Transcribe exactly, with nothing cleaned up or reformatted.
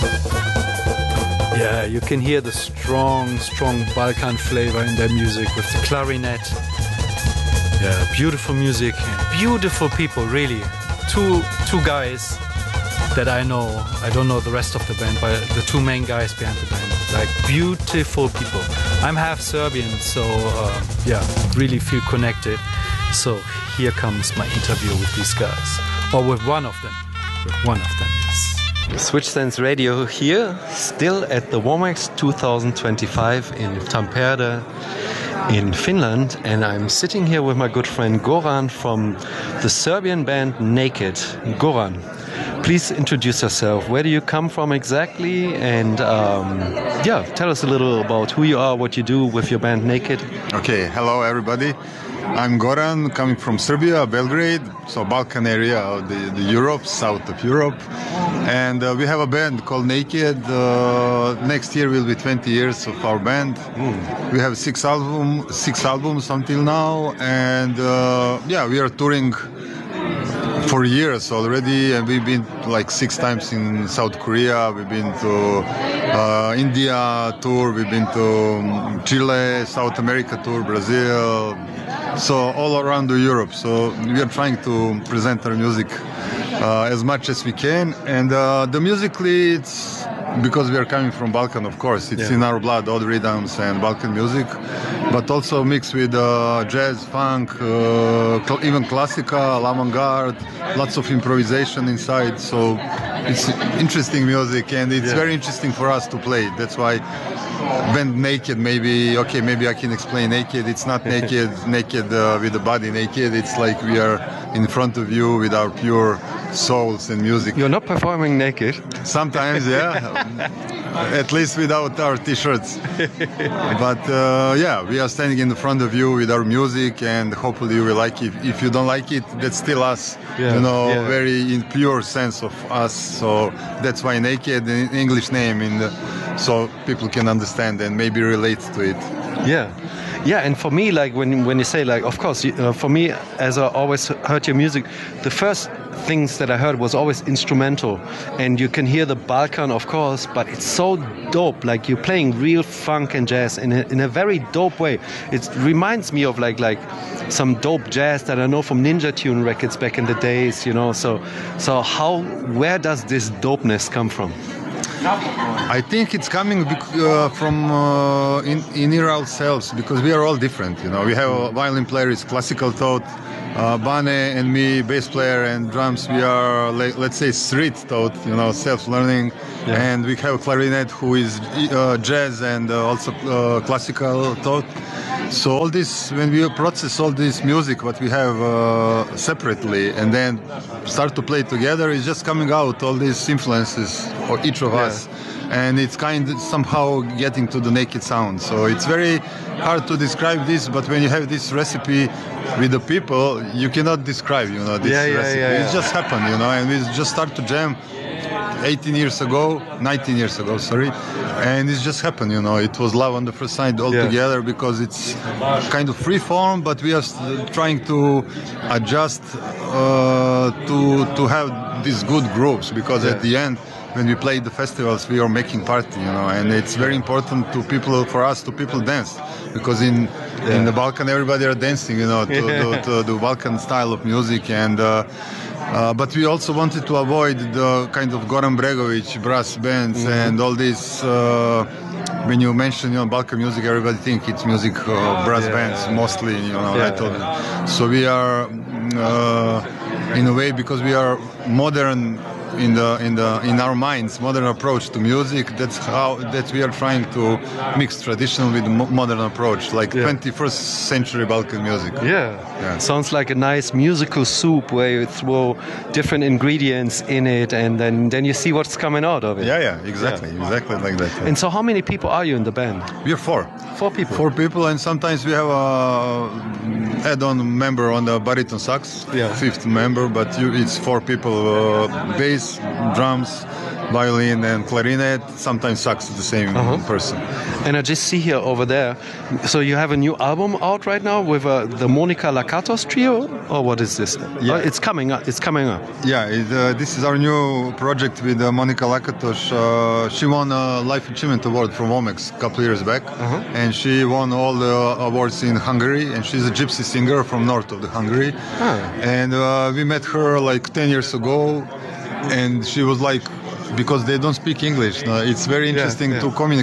Yeah, you can hear the strong, strong Balkan flavor in their music with the clarinet. Yeah, beautiful music, beautiful people, really. Two two guys that I know. I don't know the rest of the band, but the two main guys behind the band. Like, beautiful people. I'm half Serbian, so uh, yeah, really feel connected. So here comes my interview with these guys. Or with one of them. With one of them, yes. Switch Sense Radio here, still at the Womex twenty twenty-five in Tampere in Finland, and I'm sitting here with my good friend Goran from the Serbian band Naked. Goran, please introduce yourself. Where do you come from exactly? And um, yeah, tell us a little about who you are, what you do with your band Naked. Okay, hello everybody. I'm Goran, coming from Serbia, Belgrade, so Balkan area of the, the Europe, south of Europe. And uh, we have a band called Naked. Uh, next year will be twenty years of our band. Mm. We have six album, six albums until now, and uh, yeah, we are touring for years already, and we've been like six times in South Korea. We've been to uh, India tour. We've been to Chile, South America tour, Brazil. So all around Europe. So we are trying to present our music uh, as much as we can, and uh, the musically, it's because we are coming from Balkan, of course. It's yeah. in our blood, all rhythms and Balkan music, but also mixed with uh, jazz, funk, uh, cl- even classical, avant-garde, lots of improvisation inside. So it's interesting music, and it's yeah. very interesting for us to play. That's why band Naked, maybe, okay, maybe I can explain Naked. It's not naked, naked uh, with the body naked. It's like we are in front of you with our pure souls and music. You're not performing naked? Sometimes, yeah. At least without our t-shirts. But uh, yeah, we are standing in the front of you with our music, and hopefully you will like it. If you don't like it, that's still us. Yeah, you know, yeah. very in pure sense of us. So that's why Naked, an English name, in the, so people can understand and maybe relate to it. Yeah. Yeah, and for me, like when when you say, like, of course, uh, for me, as I always heard your music, the first things that I heard was always instrumental, and you can hear the Balkan, of course, but it's so dope. Like, you're playing real funk and jazz in a, in a very dope way. It reminds me of like like some dope jazz that I know from Ninja Tune records back in the days, you know. So so how where does this dopeness come from? I think it's coming uh, from uh, in, in ourselves, because we are all different. You know, we have a violin player is classical taught, uh, Bane and me, bass player and drums. We are, like, let's say, street taught. You know, self-learning, yeah. And we have a clarinet who is uh, jazz and uh, also uh, classical taught. So all this, when we process all this music, what we have uh, separately, and then start to play together, is just coming out all these influences for each of yeah. us, and it's kind of somehow getting to the Naked sound. So it's very hard to describe this, but when you have this recipe with the people, you cannot describe, you know, this yeah, yeah, recipe. Yeah, yeah. It just happened, you know, and we just start to jam eighteen years ago, nineteen years ago, sorry, and it just happened, you know. It was love on the first sight altogether, yeah. because it's kind of free form, but we are trying to adjust uh, to to have these good groups, because yeah. at the end, when we play the festivals, we are making party, you know, and it's very important to people, for us, to people dance, because in yeah. in the Balkan everybody are dancing, you know, to, to, to the Balkan style of music, and. Uh, Uh, but we also wanted to avoid the kind of Goran Bregović brass bands mm-hmm. and all this. Uh, when you mention, you know, Balkan music, everybody think it's music uh, brass yeah, bands yeah, mostly. You know, yeah, I told yeah. you. So we are, uh, in a way, because we are modern in the in the in our minds, modern approach to music. That's how that we are trying to mix traditional with modern approach, like yeah. twenty-first century Balkan music. Yeah. yeah, sounds like a nice musical soup where you throw different ingredients in it, and then then you see what's coming out of it. Yeah, yeah, exactly, yeah. exactly like that. Yeah. And so, how many people are you in the band? We are four. Four people. Four people, and sometimes we have a add-on member on the baritone sax, yeah. fifth member, but you, it's four people: uh, bass, drums, violin and clarinet, sometimes sax, the same Uh-huh. person. And I just see here over there, so you have a new album out right now with uh, the Monica Lakatos trio, or what is this? Yeah. Oh, it's coming up. It's coming up. Yeah, it, uh, this is our new project with uh, Monica Lakatos. Uh, she won a Life Achievement Award from Omex a couple years back, Uh-huh. and she won all the awards in Hungary, and she's a gypsy singer from north of the Hungary. Ah. And uh, we met her like ten years ago, and she was like, because they don't speak English, no, it's very interesting yeah. to communicate